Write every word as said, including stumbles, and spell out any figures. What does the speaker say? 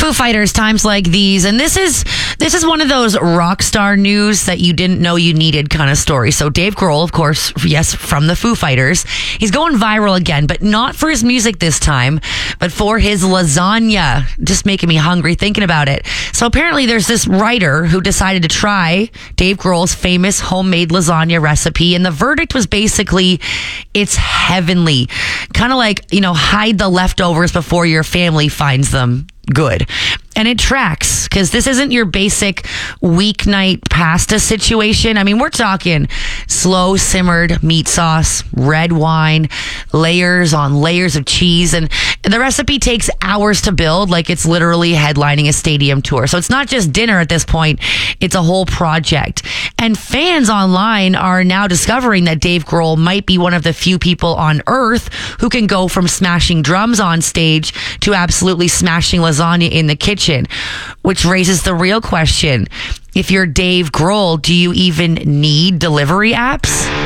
Foo Fighters, times like these. And this is this is one of those rock star news that you didn't know you needed kind of story. So Dave Grohl, of course, yes, from the Foo Fighters, he's going viral again, but not for his music this time, but for his lasagna. Just making me hungry thinking about it. So apparently there's this writer who decided to try Dave Grohl's famous homemade lasagna recipe, and the verdict was basically it's heavenly. Kind of like, you know, hide the leftovers before your family finds them good. And it tracks, because this isn't your basic weeknight pasta situation. I mean, we're talking slow simmered meat sauce, red wine, layers on layers of cheese. And the recipe takes hours to build, like it's literally headlining a stadium tour. So it's not just dinner at this point, it's a whole project. And fans online are now discovering that Dave Grohl might be one of the few people on earth who can go from smashing drums on stage to absolutely smashing lasagna in the kitchen. Which raises the real question. If you're Dave Grohl, do you even need delivery apps?